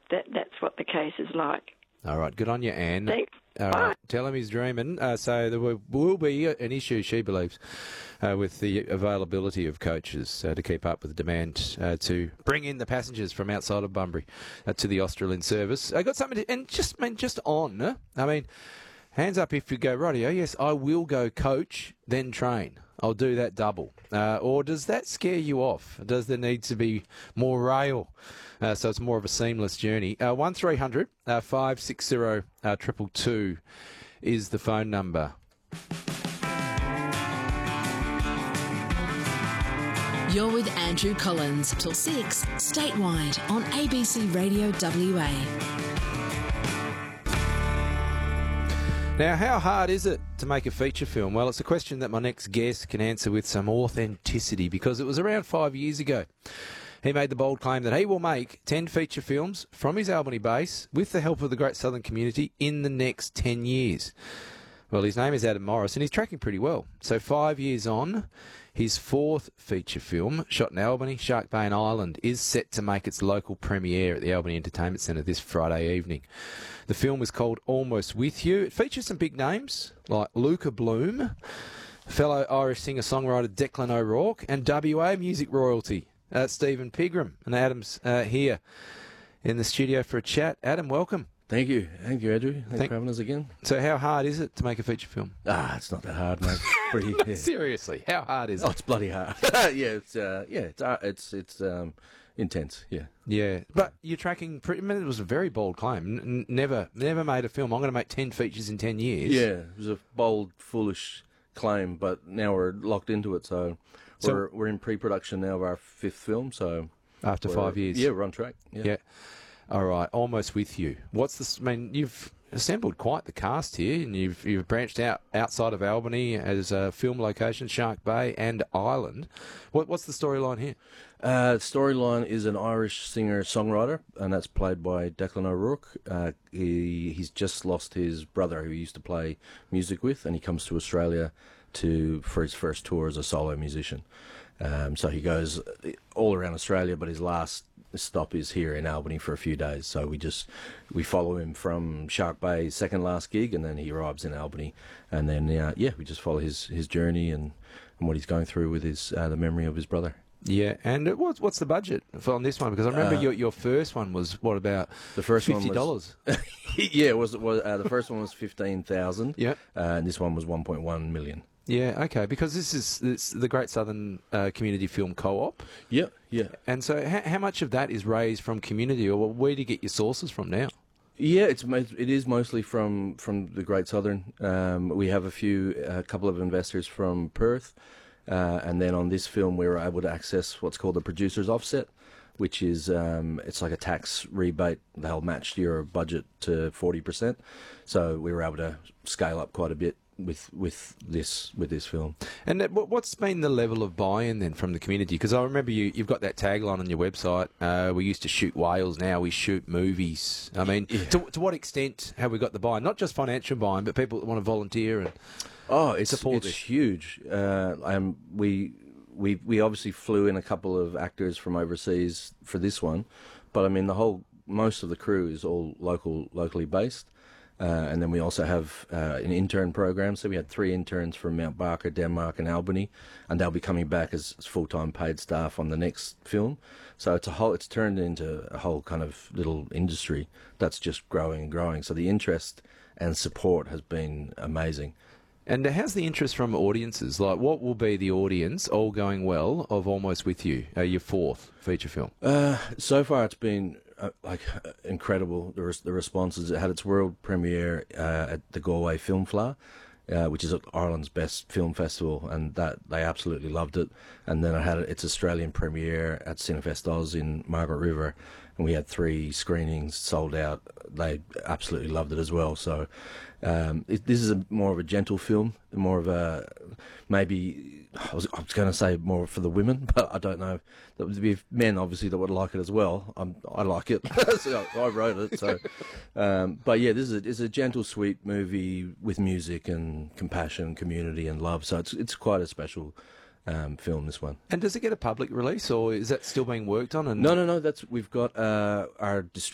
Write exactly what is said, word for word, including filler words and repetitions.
that that's what the case is like. All right, good on you, Anne. Thanks. All right, tell him he's dreaming. Uh, so there will, will be an issue, she believes, uh, with the availability of coaches uh, to keep up with the demand uh, to bring in the passengers from outside of Bunbury uh, to the Australind service. I got something, to, and just I mean, just on. Huh? I mean, hands up if you go rightio. Yes, I will go coach, then train. I'll do that double. Uh, or does that scare you off? Does there need to be more rail? Uh, so it's more of a seamless journey. Uh, one three hundred five six zero two two two is the phone number. You're with Andrew Collins till six, statewide on A B C Radio W A. Now, how hard is it to make a feature film? Well, it's a question that my next guest can answer with some authenticity, because it was around five years ago. He made the bold claim that he will make ten feature films from his Albany base with the help of the Great Southern community in the next ten years. Well, his name is Adam Morris, and he's tracking pretty well. So five years on, his fourth feature film, shot in Albany, Shark Bay and Island, is set to make its local premiere at the Albany Entertainment Centre this Friday evening. The film is called Almost With You. It features some big names like Luca Bloom, fellow Irish singer-songwriter Declan O'Rourke, and W A music royalty uh, Stephen Pigram. And Adam's uh, here in the studio for a chat. Adam, welcome. Thank you. Thank you, Andrew. Thanks Thank- for having us again. So how hard is it to make a feature film? Ah, it's not that hard, mate. Pretty, yeah. Seriously, how hard is Oh, it? it's bloody hard. yeah, it's uh, yeah, it's uh, it's it's um, intense. Yeah. Yeah, but you're tracking pretty. I mean, it was a very bold claim. N- never, never made a film. I'm going to make ten features in ten years. Yeah, it was a bold, foolish claim, but now we're locked into it. So, So- we're we're in pre-production now of our fifth film. So After we're- five years. yeah, we're on track. Yeah. Yeah. All right. Almost With You. What's this? I mean, you've assembled quite the cast here, and you've you've branched out outside of Albany as a film location, Shark Bay and Island. What what's the storyline here? Uh, storyline is an Irish singer-songwriter, and that's played by Declan O'Rourke. Uh, he he's just lost his brother, who he used to play music with, and he comes to Australia to for his first tour as a solo musician. Um, so he goes all around Australia, but his last stop is here in Albany for a few days. So we just we follow him from Shark Bay's second last gig, and then he arrives in Albany, and then uh, yeah, we just follow his, his journey and, and what he's going through with his uh, the memory of his brother. Yeah, and it, what's what's the budget for on this one? Because I remember Uh, your your first one was what about The first fifty one dollars? was yeah, it was, it was uh, the first one was fifteen thousand. Yeah. uh, and this one was one point one million. Yeah, okay, because this is it's the Great Southern uh, Community Film Co-op. Yeah, yeah. And so how, how much of that is raised from community, or where do you get your sources from now? Yeah, it's mo- it is mostly from, from the Great Southern. Um, we have a few, a couple of investors from Perth, uh, and then on this film we were able to access what's called the producer's offset, which is um, it's like a tax rebate. They'll match your budget to forty percent, so we were able to scale up quite a bit with with this with this film. And that- what- what's been the level of buy-in then from the community? Because I remember you, you've got that tagline on your website, uh, we used to shoot whales, now we shoot movies. I mean, Yeah. to, to what extent have we got the buy-in? Not just financial buy-in, but people that want to volunteer and... Oh, it's Support it's this. huge. Uh, um, we we we obviously flew in a couple of actors from overseas for this one, but I mean the whole most of the crew is all local locally based. Uh, and then we also have uh, an intern program. So we had three interns from Mount Barker, Denmark, and Albany, and they'll be coming back as, as full-time paid staff on the next film. So it's a whole. It's turned into a whole kind of little industry that's just growing and growing. So the interest and support has been amazing. And how's the interest from audiences? Like, what will be the audience, all going well, of Almost With You, uh, your fourth feature film? Uh, so far, it's been uh, like uh, incredible. The, res- the responses. It had its world premiere uh, at the Galway Film Fleadh, uh, which is Ireland's best film festival, and that they absolutely loved it. And then it had its Australian premiere at Cinefest Oz in Margaret River, and we had three screenings sold out. They absolutely loved it as well. So um, it, this is a, more of a gentle film, more of a maybe I was, I was going to say more for the women, but I don't know. There would be men obviously that would like it as well. I'm, I like it, so I wrote it. So, um, but yeah, this is a, it's a gentle, sweet movie with music and compassion, community, and love. So it's it's quite a special um, film, this one. And does it get a public release, or is that still being worked on? And No, no, no. That's we've got uh, our distributor.